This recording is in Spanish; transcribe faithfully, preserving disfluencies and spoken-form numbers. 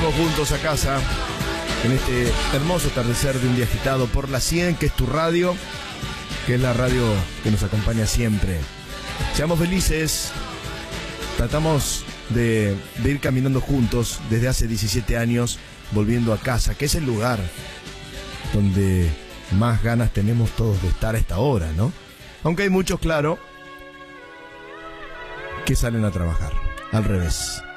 volvemos juntos a casa en este hermoso atardecer de un día agitado por la cien, que es tu radio, que es la radio que nos acompaña siempre. Seamos felices. Tratamos de, de ir caminando juntos desde hace diecisiete años, volviendo a casa, que es el lugar donde más ganas tenemos todos de estar a esta hora, ¿no? Aunque hay muchos, claro, que salen a trabajar. Al revés.